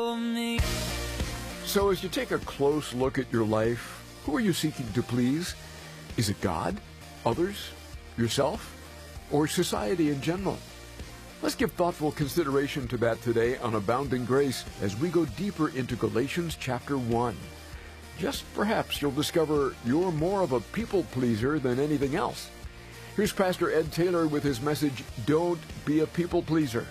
So as you take a close look at your life, who are you seeking to please? Is it God, others, yourself, or society in general? Let's give thoughtful consideration to that today on Abounding Grace as we go deeper into Galatians chapter 1. Just perhaps you'll discover you're more of a people pleaser than anything else. Here's Pastor Ed Taylor with his message, Don't Be a People Pleaser.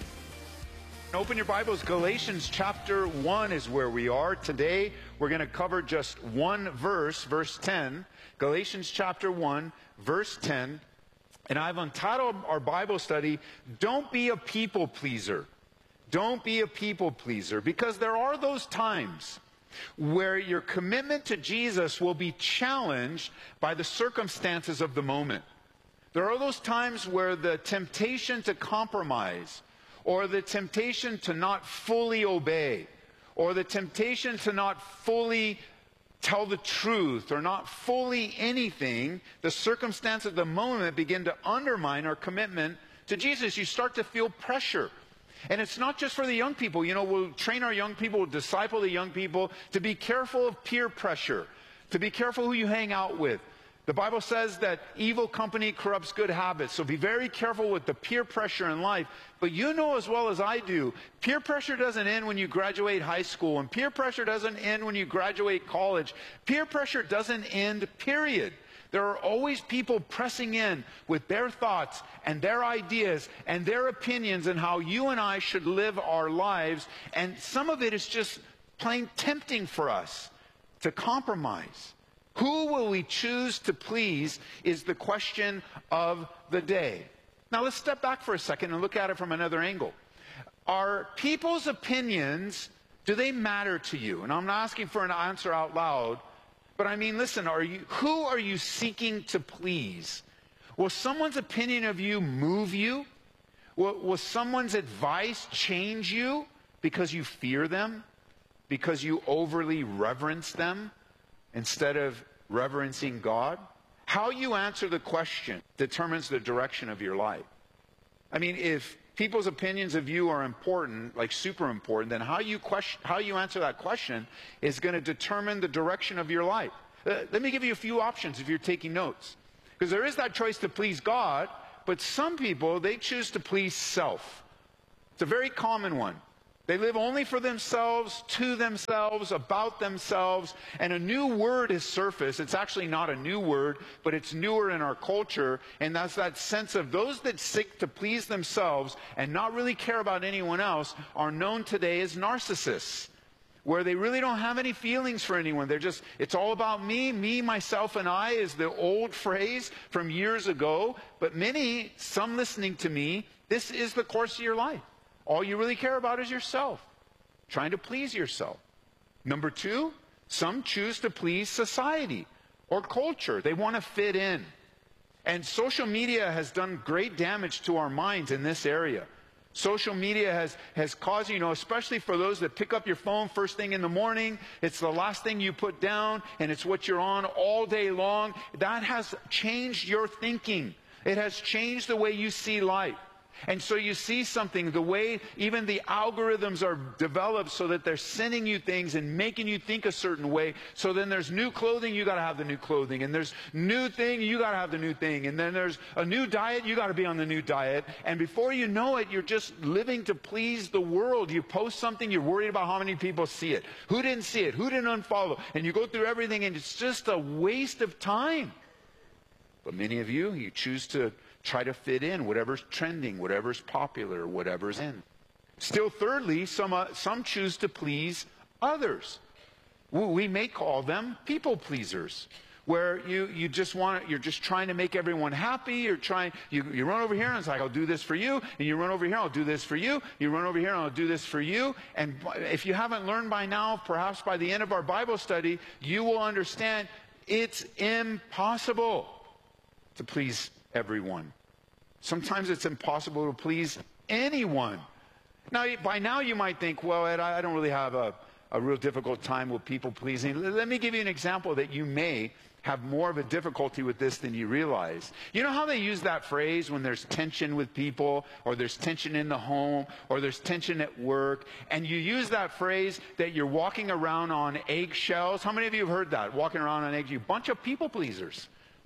Open your Bibles. Galatians chapter 1 is where we are. Today, we're going to cover just one verse, verse 10. Galatians chapter 1, verse 10. And I've entitled our Bible study, Don't Be a People Pleaser. Don't be a people pleaser. Because there are those times where your commitment to Jesus will be challenged by the circumstances of the moment. There are those times where the temptation to compromise, or the temptation to not fully obey, or the temptation to not fully tell the truth, or not fully anything, the circumstances of the moment begin to undermine our commitment to Jesus. You start to feel pressure. And it's not just for the young people. You know, we'll train our young people, we'll disciple the young people to be careful of peer pressure, to be careful who you hang out with. The Bible says that evil company corrupts good habits, so be very careful with the peer pressure in life. But you know as well as I do, peer pressure doesn't end when you graduate high school, and peer pressure doesn't end when you graduate college. Peer pressure doesn't end, period. There are always people pressing in with their thoughts and their ideas and their opinions on how you and I should live our lives, and some of it is just plain tempting for us to compromise. Who will we choose to please is the question of the day. Now let's step back for a second and look at it from another angle. Are people's opinions, do they matter to you? And I'm not asking for an answer out loud, but I mean, listen, who are you seeking to please? Will someone's opinion of you move you? Will someone's advice change you because you fear them? Because you overly reverence them instead of reverencing God? How you answer the question determines the direction of your life. I mean, if people's opinions of you are important, like super important, then how you answer that question is going to determine the direction of your life. Let me give you a few options if you're taking notes. Because there is that choice to please God, but some people, they choose to please self. It's a very common one. They live only for themselves, to themselves, about themselves, and a new word has surfaced. It's actually not a new word, but it's newer in our culture, and that's that sense of those that seek to please themselves and not really care about anyone else are known today as narcissists, where they really don't have any feelings for anyone. They're just, it's all about me, myself, and I is the old phrase from years ago, but many, some listening to me, this is the course of your life. All you really care about is yourself, trying to please yourself. Number two, some choose to please society or culture. They want to fit in. And social media has done great damage to our minds in this area. Social media has caused, especially for those that pick up your phone first thing in the morning, it's the last thing you put down, and it's what you're on all day long. That has changed your thinking. It has changed the way you see life. And so you see something, the way even the algorithms are developed so that they're sending you things and making you think a certain way. So then there's new clothing, you got to have the new clothing. And there's new thing, you got to have the new thing. And then there's a new diet, you got to be on the new diet. And before you know it, you're just living to please the world. You post something, you're worried about how many people see it. Who didn't see it? Who didn't unfollow? And you go through everything, and it's just a waste of time. But many of you choose to try to fit in whatever's trending, whatever's popular, whatever's in. Still, thirdly, some choose to please others. We may call them people pleasers, where you're just trying to make everyone happy. You run over here and it's like, I'll do this for you, and you run over here, I'll do this for you. You run over here and I'll do this for you. And if you haven't learned by now, perhaps by the end of our Bible study, you will understand it's impossible to please everyone. Sometimes it's impossible to please anyone. Now, by now you might think, well, Ed, I don't really have a a real difficult time with people pleasing. Let me give you an example that you may have more of a difficulty with this than you realize. You know how they use that phrase when there's tension with people, or there's tension in the home, or there's tension at work, and you use that phrase that you're walking around on eggshells? How many of you have heard that? Walking around on eggshells? You bunch of people pleasers.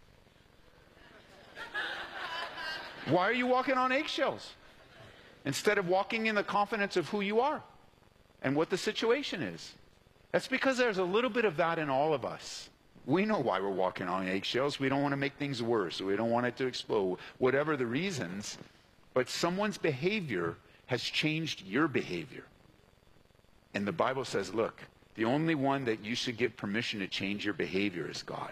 Why are you walking on eggshells instead of walking in the confidence of who you are and what the situation is? That's because there's a little bit of that in all of us. We know why we're walking on eggshells. We don't want to make things worse. We don't want it to explode, whatever the reasons. But someone's behavior has changed your behavior. And the Bible says, look, the only one that you should get permission to change your behavior is God.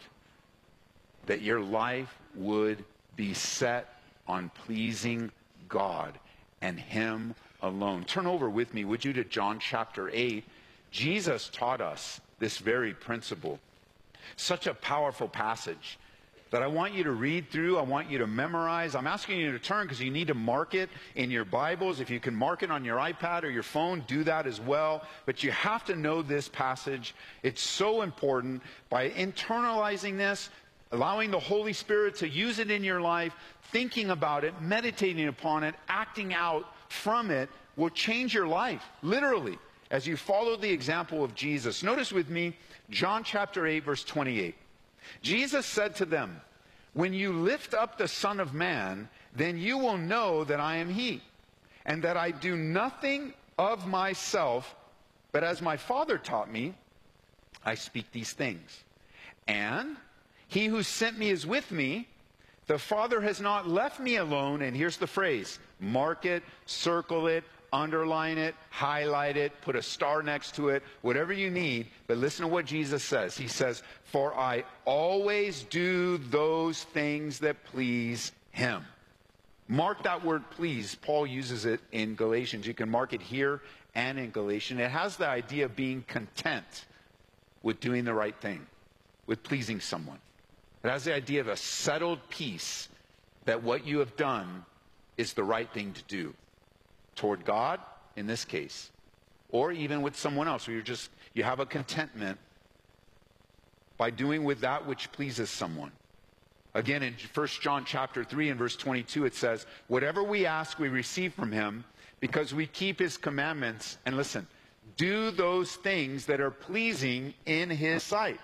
That your life would be set on pleasing God and Him alone. Turn over with me, would you, to John chapter 8. Jesus taught us this very principle. Such a powerful passage that I want you to read through. I want you to memorize. I'm asking you to turn because you need to mark it in your Bibles. If you can mark it on your iPad or your phone, do that as well. But you have to know this passage. It's so important. By internalizing this, allowing the Holy Spirit to use it in your life, thinking about it, meditating upon it, acting out from it, will change your life, literally, as you follow the example of Jesus. Notice with me, John chapter 8, verse 28. Jesus said to them, "When you lift up the Son of Man, then you will know that I am He, and that I do nothing of myself, but as my Father taught me, I speak these things. And He who sent me is with me. The Father has not left me alone." And here's the phrase. Mark it, circle it, underline it, highlight it, put a star next to it, whatever you need. But listen to what Jesus says. He says, "For I always do those things that please Him." Mark that word please. Paul uses it in Galatians. You can mark it here and in Galatians. It has the idea of being content with doing the right thing, with pleasing someone. It has the idea of a settled peace that what you have done is the right thing to do toward God, in this case, or even with someone else, where you have a contentment by doing with that which pleases someone. Again, in 1 John chapter 3 and verse 22, it says, "Whatever we ask, we receive from Him, because we keep His commandments," and listen, "do those things that are pleasing in His sight.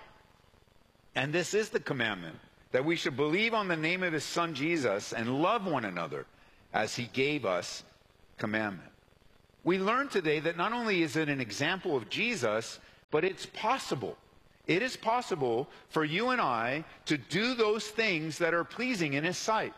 And this is the commandment, that we should believe on the name of His Son Jesus and love one another as He gave us commandment." We learned today that not only is it an example of Jesus, but it's possible. It is possible for you and I to do those things that are pleasing in His sight.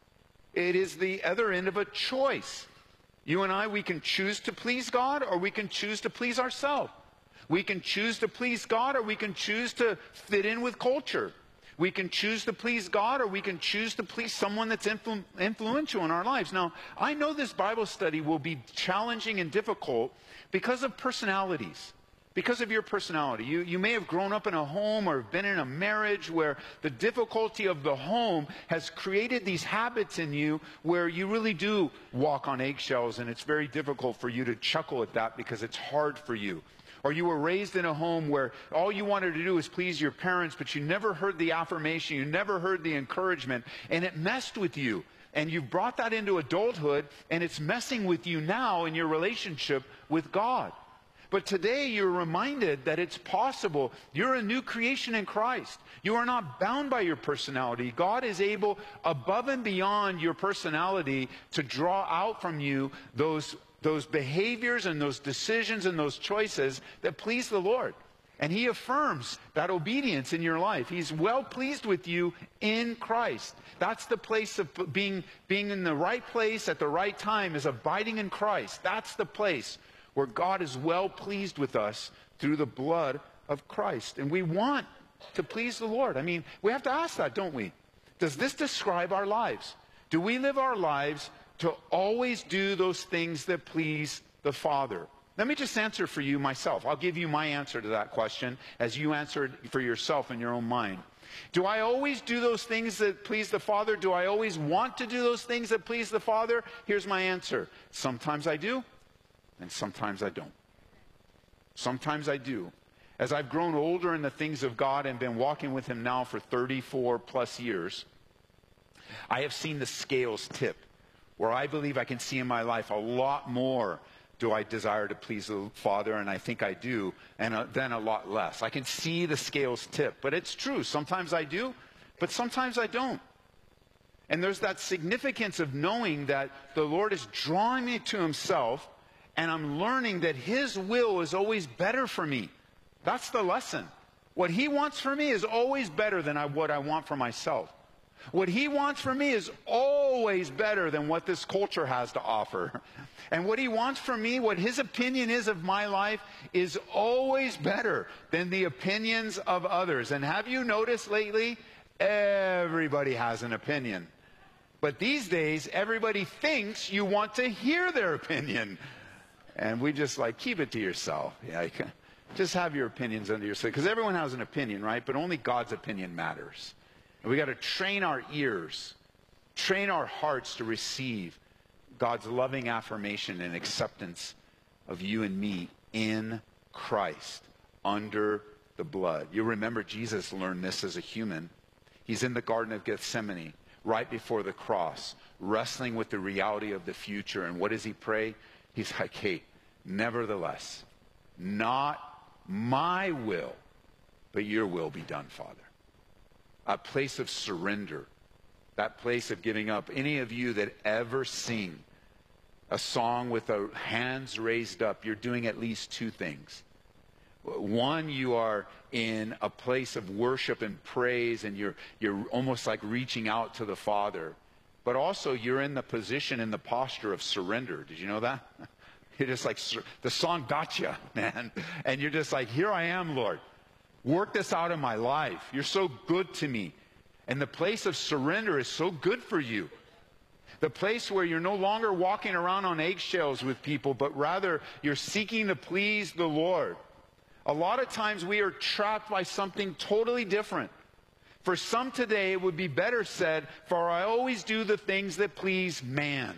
It is the other end of a choice. You and I, we can choose to please God, or we can choose to please ourselves. We can choose to please God, or we can choose to fit in with culture. We can choose to please God, or we can choose to please someone that's influential in our lives. Now, I know this Bible study will be challenging and difficult because of personalities, because of your personality. You may have grown up in a home or been in a marriage where the difficulty of the home has created these habits in you where you really do walk on eggshells, and it's very difficult for you to chuckle at that because it's hard for you. Or you were raised in a home where all you wanted to do was please your parents, but you never heard the affirmation, you never heard the encouragement, and it messed with you. And you've brought that into adulthood, and it's messing with you now in your relationship with God. But today you're reminded that it's possible. You're a new creation in Christ. You are not bound by your personality. God is able, above and beyond your personality, to draw out from you those behaviors and those decisions and those choices that please the Lord. And He affirms that obedience in your life. He's well pleased with you in Christ. That's the place of being in the right place at the right time, is abiding in Christ. That's the place where God is well pleased with us through the blood of Christ. And we want to please the Lord. I mean, we have to ask that, don't we? Does this describe our lives? Do we live our lives to always do those things that please the Father? Let me just answer for you myself. I'll give you my answer to that question as you answer it for yourself in your own mind. Do I always do those things that please the Father? Do I always want to do those things that please the Father? Here's my answer. Sometimes I do, and sometimes I don't. Sometimes I do. As I've grown older in the things of God and been walking with him now for 34 plus years, I have seen the scales tip, where I believe I can see in my life a lot more do I desire to please the Father, and I think I do, and then a lot less. I can see the scales tip. But it's true. Sometimes I do, but sometimes I don't. And there's that significance of knowing that the Lord is drawing me to himself, and I'm learning that his will is always better for me. That's the lesson. What he wants for me is always better than what I want for myself. What he wants for me is always better than what this culture has to offer. And what he wants for me, what his opinion is of my life, is always better than the opinions of others. And have you noticed lately, everybody has an opinion. But these days, everybody thinks you want to hear their opinion. And we just keep it to yourself. Yeah, just have your opinions under yourself. Because everyone has an opinion, right? But only God's opinion matters. And we got to train our ears, train our hearts to receive God's loving affirmation and acceptance of you and me in Christ, under the blood. You remember Jesus learned this as a human. He's in the Garden of Gethsemane, right before the cross, wrestling with the reality of the future. And what does he pray? He's like, hey, nevertheless, not my will, but your will be done, Father. A place of surrender, that place of giving up. Any of you that ever sing a song with the hands raised up, you're doing at least two things. One, you are in a place of worship and praise, and you're almost like reaching out to the Father. But also, you're in the position, in the posture of surrender. Did you know that? You're just like, the song got you, man. And you're just like, here I am, Lord. Work this out in my life. You're so good to me. And the place of surrender is so good for you. The place where you're no longer walking around on eggshells with people, but rather you're seeking to please the Lord. A lot of times we are trapped by something totally different. For some today, it would be better said, for I always do the things that please man.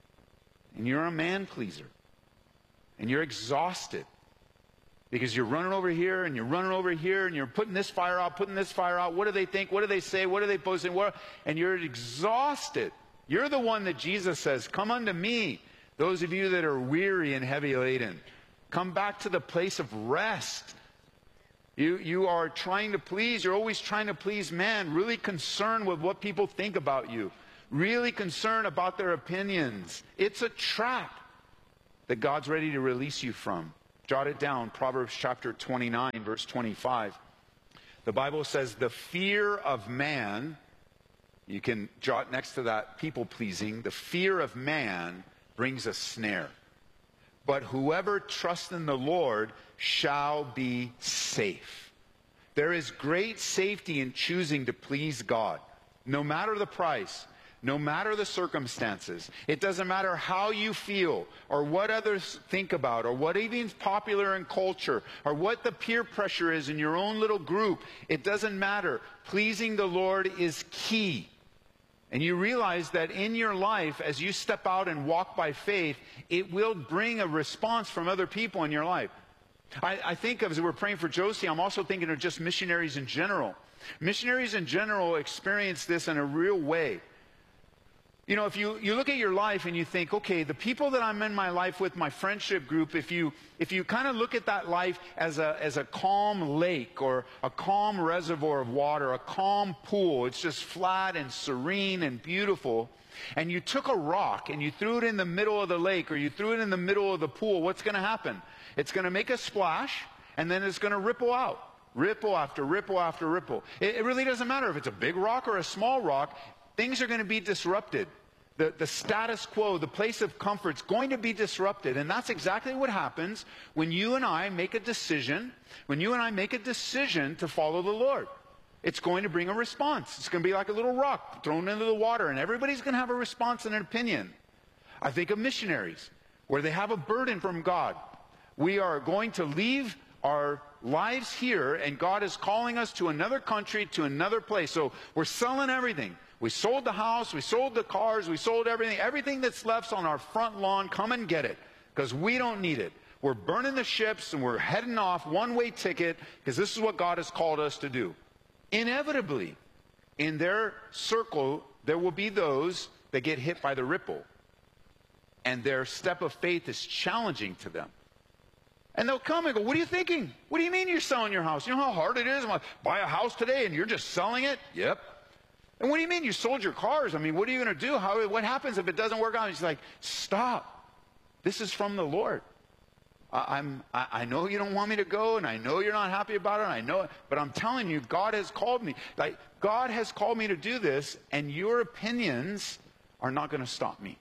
And you're a man pleaser. And you're exhausted. Because you're running over here, and you're running over here, and you're putting this fire out, putting this fire out. What do they think? What do they say? What are they posting? And you're exhausted. You're the one that Jesus says, come unto me, those of you that are weary and heavy laden. Come back to the place of rest. You are trying to please, you're always trying to please man, really concerned with what people think about you, really concerned about their opinions. It's a trap that God's ready to release you from. Jot it down, Proverbs chapter 29, verse 25. The Bible says, the fear of man, you can jot next to that, people-pleasing, the fear of man brings a snare. But whoever trusts in the Lord shall be safe. There is great safety in choosing to please God, no matter the price. No matter the circumstances. It doesn't matter how you feel or what others think about or what even's popular in culture or what the peer pressure is in your own little group. It doesn't matter. Pleasing the Lord is key. And you realize that in your life, as you step out and walk by faith, it will bring a response from other people in your life. I think of, as we're praying for Josie, I'm also thinking of just missionaries in general. Missionaries in general experience this in a real way. You know, if you look at your life and you think, okay, the people that I'm in my life with, my friendship group, if you kind of look at that life as a calm lake or a calm reservoir of water, a calm pool, it's just flat and serene and beautiful, and you took a rock and you threw it in the middle of the lake or you threw it in the middle of the pool, what's going to happen? It's going to make a splash and then it's going to ripple out. Ripple after ripple after ripple. It really doesn't matter if it's a big rock or a small rock. Things are going to be disrupted. The status quo, the place of comfort is going to be disrupted. And that's exactly what happens when you and I make a decision, to follow the Lord. It's going to bring a response. It's going to be like a little rock thrown into the water, and everybody's going to have a response and an opinion. I think of missionaries, where they have a burden from God. We are going to leave our lives here, and God is calling us to another country, to another place. So we're selling everything. We sold the house, we sold the cars, we sold everything. Everything that's left's on our front lawn, come and get it, because we don't need it. We're burning the ships and we're heading off, one-way ticket, because this is what God has called us to do. Inevitably, in their circle, there will be those that get hit by the ripple. And their step of faith is challenging to them. And they'll come and go, what are you thinking? What do you mean you're selling your house? You know how hard it is? I'm going to buy a house today and you're just selling it? Yep. And what do you mean you sold your cars? I mean, what are you going to do? What happens if it doesn't work out? He's like, stop. This is from the Lord. I know you don't want me to go, and I know you're not happy about it, I know it, but I'm telling you, God has called me. Like, God has called me to do this, and your opinions are not going to stop me.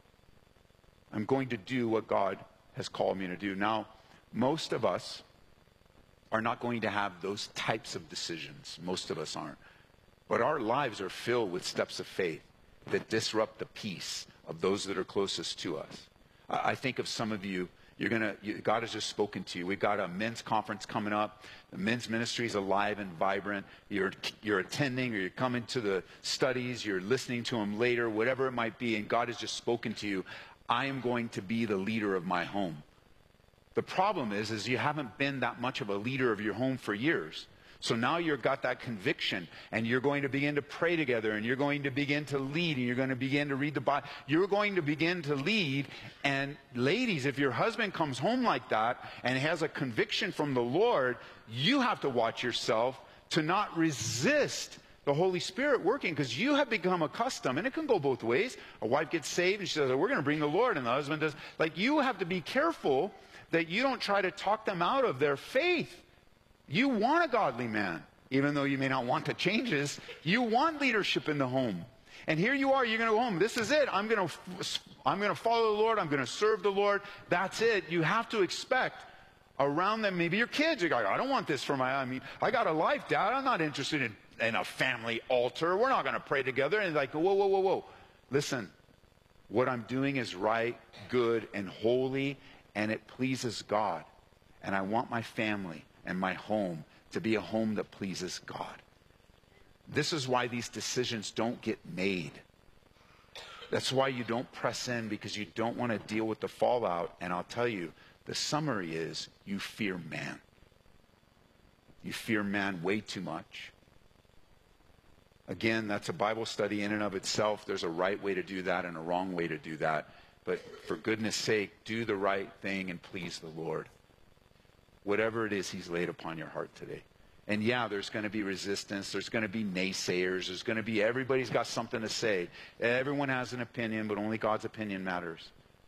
I'm going to do what God has called me to do. Now, most of us are not going to have those types of decisions. Most of us aren't. But our lives are filled with steps of faith that disrupt the peace of those that are closest to us. I think of some of you, God has just spoken to you. We've got a men's conference coming up. The men's ministry is alive and vibrant. You're attending, or you're coming to the studies, you're listening to them later, whatever it might be, and God has just spoken to you. I am going to be the leader of my home. The problem is you haven't been that much of a leader of your home for years. So now you've got that conviction, and you're going to begin to pray together, and you're going to begin to lead, and you're going to begin to read the Bible. You're going to begin to lead. And ladies, if your husband comes home like that and has a conviction from the Lord, you have to watch yourself to not resist the Holy Spirit working, because you have become accustomed, and it can go both ways. A wife gets saved and she says, we're going to bring the Lord, and the husband does. Like, you have to be careful that you don't try to talk them out of their faith. You want a godly man, even though you may not want the changes. You want leadership in the home. And here you are, you're going to go home. This is it. I'm going to follow the Lord. I'm going to serve the Lord. That's it. You have to expect around them, maybe your kids are going, I don't want this for I got a life, Dad. I'm not interested in a family altar. We're not going to pray together. And like, whoa. Listen, what I'm doing is right, good, and holy, and it pleases God. And I want my family and my home to be a home that pleases God. This is why these decisions don't get made. That's why you don't press in, because you don't want to deal with the fallout. And I'll tell you, the summary is you fear man. You fear man way too much. Again, that's a Bible study in and of itself. There's a right way to do that and a wrong way to do that. But for goodness sake, do the right thing and please the Lord. Whatever it is he's laid upon your heart today. And yeah, there's going to be resistance. There's going to be naysayers. There's going to be, everybody's got something to say. Everyone has an opinion, but only God's opinion matters.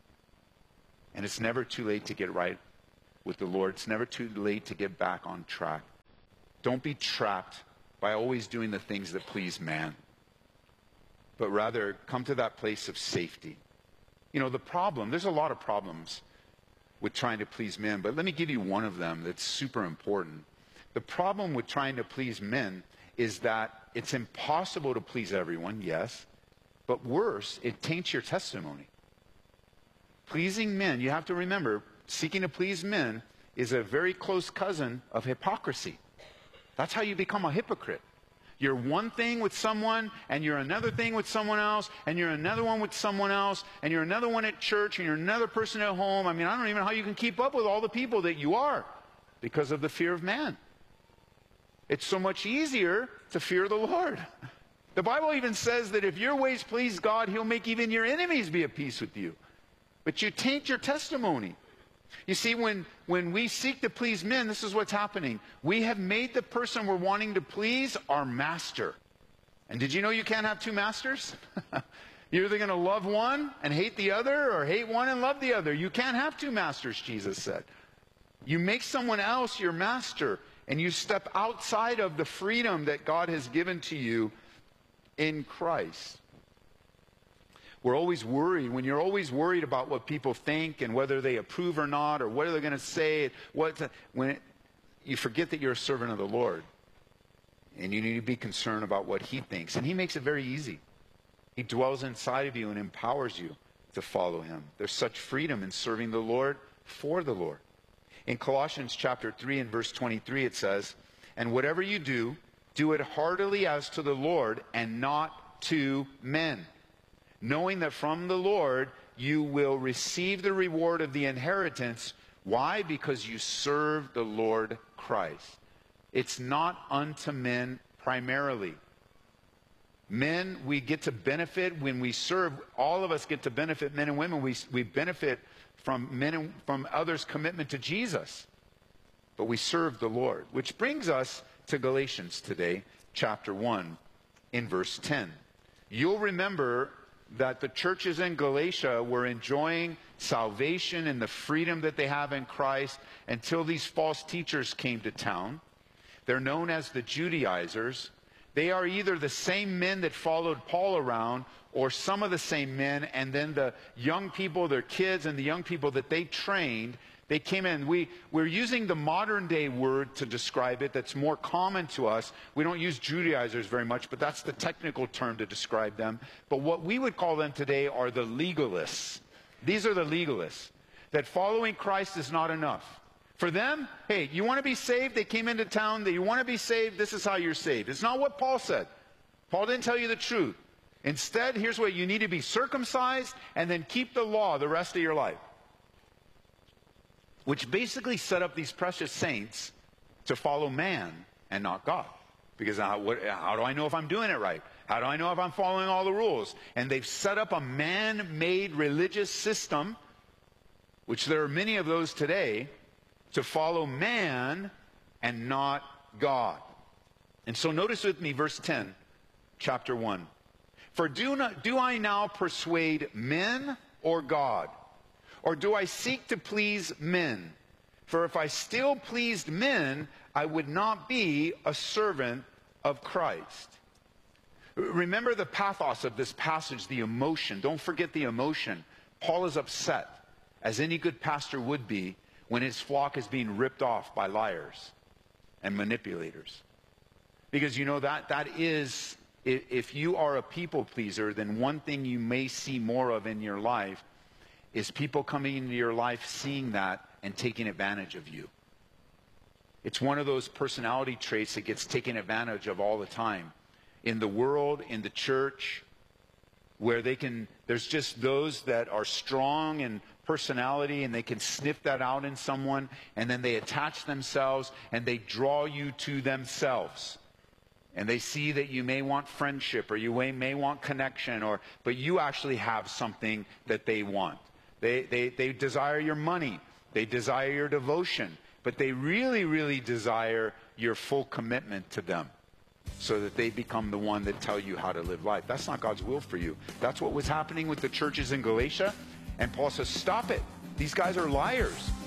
And it's never too late to get right with the Lord. It's never too late to get back on track. Don't be trapped by always doing the things that please man, but rather come to that place of safety. You know, there's a lot of problems with trying to please men, but let me give you one of them that's super important. The problem with trying to please men is that it's impossible to please everyone, yes, but worse, it taints your testimony. Pleasing men, you have to remember, seeking to please men is a very close cousin of hypocrisy. That's how you become a hypocrite. You're one thing with someone, and you're another thing with someone else, and you're another one with someone else, and you're another one at church, and you're another person at home. I mean, I don't even know how you can keep up with all the people that you are because of the fear of man. It's so much easier to fear the Lord. The Bible even says that if your ways please God, he'll make even your enemies be at peace with you. But you taint your testimony. You see, when we seek to please men, this is what's happening. We have made the person we're wanting to please our master. And did you know you can't have two masters? You're either going to love one and hate the other, or hate one and love the other. You can't have two masters, Jesus said. You make someone else your master, and you step outside of the freedom that God has given to you in Christ. We're always worried. When you're always worried about what people think and whether they approve or not, or what are they going to say, you forget that you're a servant of the Lord. And you need to be concerned about what he thinks. And he makes it very easy. He dwells inside of you and empowers you to follow him. There's such freedom in serving the Lord for the Lord. In Colossians chapter 3 and verse 23 it says, "And whatever you do, do it heartily as to the Lord and not to men, knowing that from the Lord you will receive the reward of the inheritance Why? Because you serve the Lord Christ. It's not unto men primarily. Men, we get to benefit when we serve. All of us get to benefit, men and women. We benefit from men and from others' commitment to Jesus. But we serve the Lord. Which brings us to Galatians today, chapter 1, in verse 10. You'll remember that the churches in Galatia were enjoying salvation and the freedom that they have in Christ until these false teachers came to town. They're known as the Judaizers. They are either the same men that followed Paul around or some of the same men, and then the young people, their kids, and the young people that they trained, they came in. We're using the modern day word to describe it that's more common to us. We don't use Judaizers very much, but that's the technical term to describe them. But what we would call them today are the legalists. These are the legalists, that following Christ is not enough. For them, hey, you want to be saved? They came into town. That you want to be saved? This is how you're saved. It's not what Paul said. Paul didn't tell you the truth. Instead, here's what you need to be circumcised and then keep the law the rest of your life. Which basically set up these precious saints to follow man and not God. Because how do I know if I'm doing it right? How do I know if I'm following all the rules? And they've set up a man-made religious system, which there are many of those today, to follow man and not God. And so notice with me verse 10, chapter 1. For do I now persuade men or God? Or do I seek to please men? For if I still pleased men, I would not be a servant of Christ. Remember the pathos of this passage, the emotion. Don't forget the emotion. Paul is upset, as any good pastor would be, when his flock is being ripped off by liars and manipulators. Because you know that is, if you are a people pleaser, then one thing you may see more of in your life is people coming into your life seeing that and taking advantage of you. It's one of those personality traits that gets taken advantage of all the time. In the world, in the church, where there's just those that are strong in personality and they can sniff that out in someone, and then they attach themselves and they draw you to themselves. And they see that you may want friendship or you may want connection, but you actually have something that they want. They desire your money. They desire your devotion. But they really, really desire your full commitment to them so that they become the one that tell you how to live life. That's not God's will for you. That's what was happening with the churches in Galatia. And Paul says, stop it. These guys are liars.